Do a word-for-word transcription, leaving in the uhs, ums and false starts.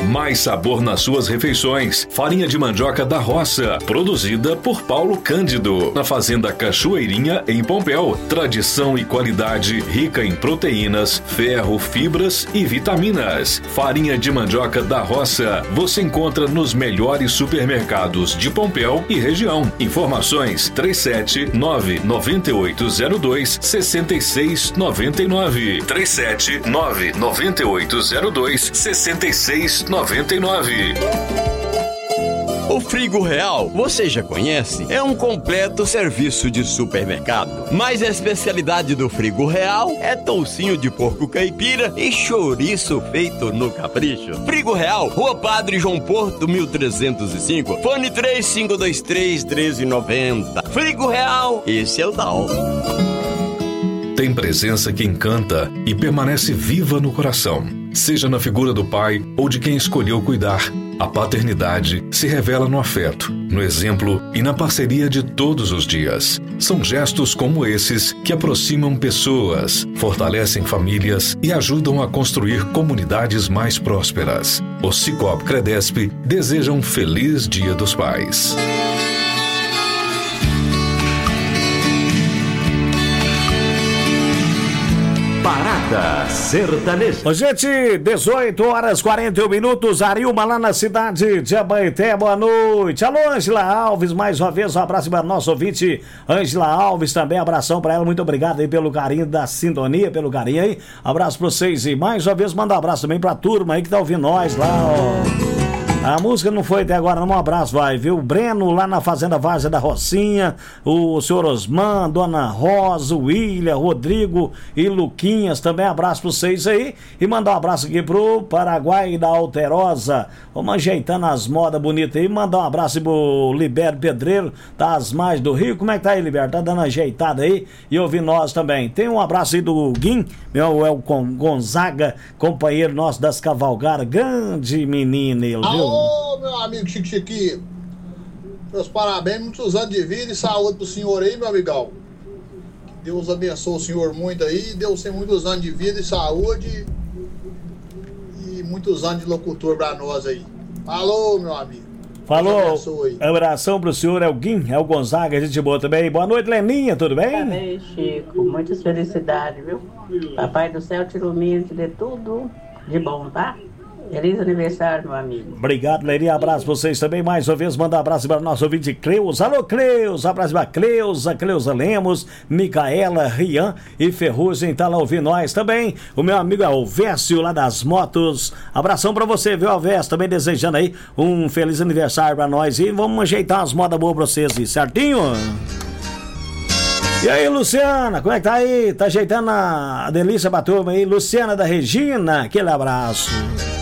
Mais sabor nas suas refeições. Farinha de mandioca da roça, produzida por Paulo Cândido, na Fazenda Cachoeirinha, em Pompéu. Tradição e qualidade rica em proteínas, ferro, fibras e vitaminas. Farinha de mandioca da roça você encontra nos melhores supermercados de Pompéu e região. Informações três sete nove nove oito zero dois seis seis nove nove. três sete nove nove oito zero dois seis seis nove nove. O Frigo Real, você já conhece? É um completo serviço de supermercado. Mas a especialidade do Frigo Real é toucinho de porco caipira e chouriço feito no capricho. Frigo Real, Rua Padre João Porto, mil trezentos e cinco. Fone três cinco dois três, um três nove zero. Frigo Real, esse é o tal. Tem presença que encanta e permanece viva no coração. Seja na figura do pai ou de quem escolheu cuidar, a paternidade se revela no afeto, no exemplo e na parceria de todos os dias. São gestos como esses que aproximam pessoas, fortalecem famílias e ajudam a construir comunidades mais prósperas. O Cicobi Credesp deseja um feliz Dia dos Pais. Parada Sertaneja. Ô, gente, dezoito horas e quarenta e um minutos, Arilma lá na cidade de Abaeté, boa noite. Alô, Ângela Alves, mais uma vez um abraço para nosso ouvinte, Ângela Alves, também abração para ela, muito obrigado aí pelo carinho da sintonia, pelo carinho aí, abraço para vocês e mais uma vez manda um abraço também pra turma aí que tá ouvindo nós lá, ó. A música não foi até agora, não. Um abraço, vai, viu? Breno lá na Fazenda Várzea da Rocinha, o senhor Osman, Dona Rosa, o William, Rodrigo e Luquinhas, também abraço pra vocês aí. E mandar um abraço aqui pro Paraguai da Alterosa. Vamos ajeitando as modas bonitas aí. Mandar um abraço pro Libério Pedreiro, das Mais do Rio. Como é que tá aí, Libério? Tá dando ajeitada aí e ouvindo nós também. Tem um abraço aí do Guim, meu, é o Gonzaga, companheiro nosso das cavalgadas. Grande menino ele, viu? Ô, meu amigo Chico Chiquinho, meus parabéns, muitos anos de vida e saúde pro senhor aí, meu amigão. Que Deus abençoe o senhor muito aí, Deus tem muitos anos de vida e saúde e muitos anos de locutor pra nós aí. Falou, meu amigo. Falou, abração pro senhor, é o Guim, é o Gonzaga, a gente boa também. Boa noite, Leninha, tudo bem? Também, Chico, muitas felicidades, viu? Papai do céu te ilumine, te dê tudo de bom, tá? Feliz aniversário, meu amigo. Obrigado, Leirinha. Abraço pra vocês também. Mais uma vez, mandar um abraço para o nosso ouvinte Cleusa. Alô, Cleusa. Abraço pra Cleusa, Cleusa Lemos, Micaela, Rian e Ferrugem. Tá lá ouvindo nós também. O meu amigo Alvécio, lá das motos. Abração pra você, viu, Alvécio? Também desejando aí um feliz aniversário pra nós. E vamos ajeitar umas modas boas pra vocês aí, certinho? E aí, Luciana, como é que tá aí? Tá ajeitando a delícia pra turma aí? Luciana da Regina, aquele abraço.